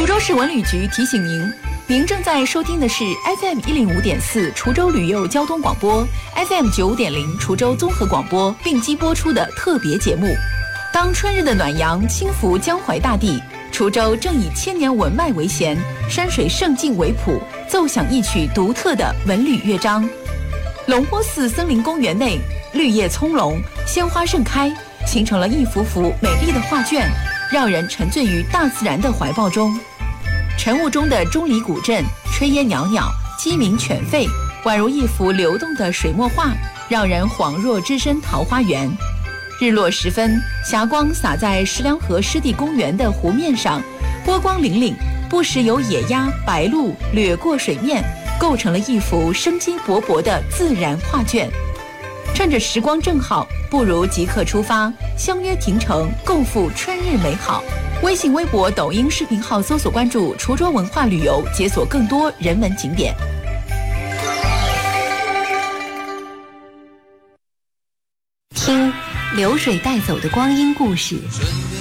滁州市文旅局提醒您，您正在收听的是 FM 105.4滁州旅游交通广播 ，FM 9.0滁州综合广播并机播出的特别节目。当春日的暖阳轻拂江淮大地，滁州正以千年文脉为弦，山水胜境为谱，奏响一曲独特的文旅乐章。龙坡寺森林公园内，绿叶葱茏，鲜花盛开，形成了一幅幅美丽的画卷，让人沉醉于大自然的怀抱中。晨雾中的钟离古镇，炊烟袅袅，鸡鸣犬吠，宛如一幅流动的水墨画，让人恍若置身桃花源。日落时分，霞光洒在石梁河湿地公园的湖面上，波光粼粼，不时有野鸭、白鹭掠过水面，构成了一幅生机勃勃的自然画卷。趁着时光正好，不如即刻出发，相约亭城，共赴春日美好。微信、微博、抖音视频号搜索关注滁州文化旅游，解锁更多人文景点。 听流水带走的光阴故事，